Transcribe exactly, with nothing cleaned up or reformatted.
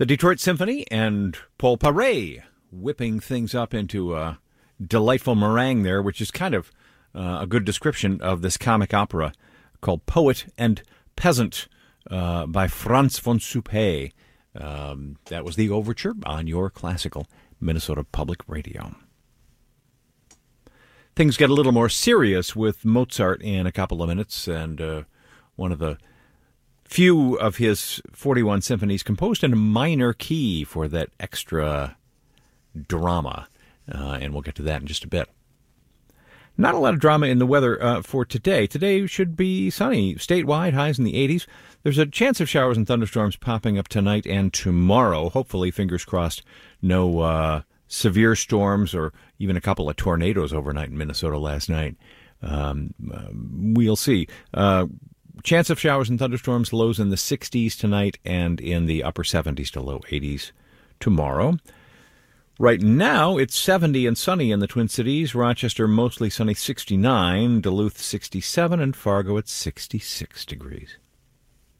The Detroit Symphony and Paul Paray whipping things up into a delightful meringue there, which is kind of uh, a good description of this comic opera called Poet and Peasant uh, by Franz von Suppé. Um, that was the overture on your classical Minnesota Public Radio. Things get a little more serious with Mozart in a couple of minutes, and uh, one of the few of his forty-one symphonies composed in a minor key for that extra drama, uh, and we'll get to that in just a bit. Not a lot of drama in the weather uh, for today. Today should be sunny, statewide, highs in the eighties. There's a chance of showers and thunderstorms popping up tonight and tomorrow. Hopefully, fingers crossed, no uh, severe storms or even a couple of tornadoes overnight in Minnesota last night. Um, uh, we'll see. Uh, Chance of showers and thunderstorms, lows in the sixties tonight and in the upper seventies to low eighties tomorrow. Right now, it's seventy and sunny in the Twin Cities. Rochester, mostly sunny, sixty-nine. Duluth, sixty-seven. And Fargo at sixty-six degrees.